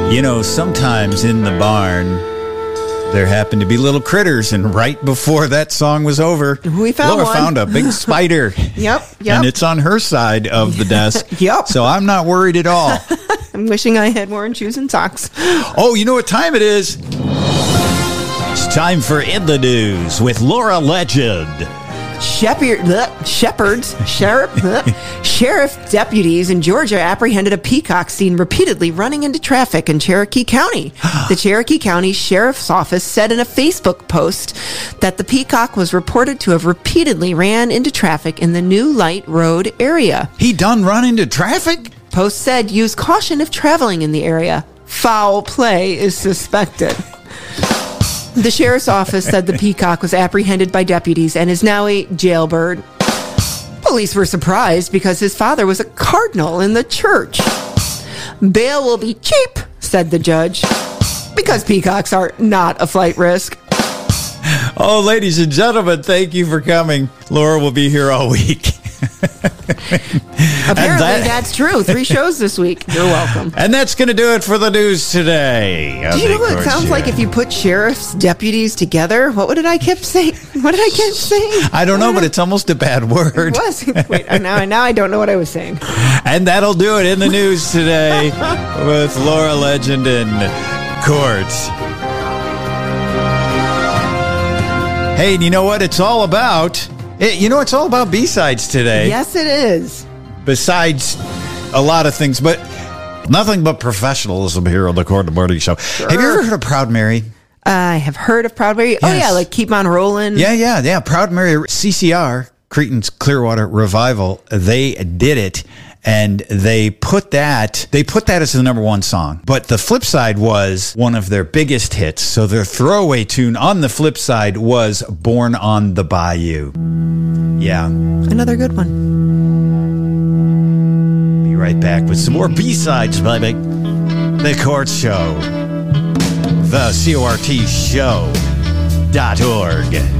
You know, sometimes in the barn, there happened to be little critters, and right before that song was over, we found Laura one. found a big spider. Yep. And it's on her side of the desk. Yep. So I'm not worried at all. I'm wishing I had worn shoes and socks. Oh, you know what time it is? It's time for In the News with Laura Legend. Sheriff deputies in Georgia apprehended a peacock seen repeatedly running into traffic in Cherokee County. The Cherokee County Sheriff's Office said in a Facebook post that the peacock was reported to have repeatedly ran into traffic in the New Light Road area. He done run into traffic? Post said, use caution if traveling in the area. Foul play is suspected. The sheriff's office said the peacock was apprehended by deputies and is now a jailbird. Police were surprised because his father was a cardinal in the church. Bail will be cheap, said the judge, because peacocks are not a flight risk. Oh, ladies and gentlemen, thank you for coming. Laura will be here all week. Apparently, that's true. 3 shows this week. You're welcome. And that's going to do it for the news today. Do you know what it sounds like if you put sheriff's deputies together? What did I keep saying? What did I keep saying? I don't know, but it's almost a bad word. It was. Wait, now I don't know what I was saying. And that'll do it in the news today with Laura Legend and Court. Hey, and you know what it's all about? It's all about B-sides today. Yes, it is. Besides a lot of things, but nothing but professionalism here on the Court and Marty Show. Sure. Have you ever heard of Proud Mary? I have heard of Proud Mary. Yes. Oh, yeah, like Keep on Rolling. Yeah. Proud Mary, CCR, Cretan's Clearwater Revival, they did it. And they put that as the number 1 song. But the flip side was one of their biggest hits. So their throwaway tune on the flip side was Born on the Bayou. Yeah. Another good one. Be right back with some more B-sides, baby. The Court Show. The CORT Show.org.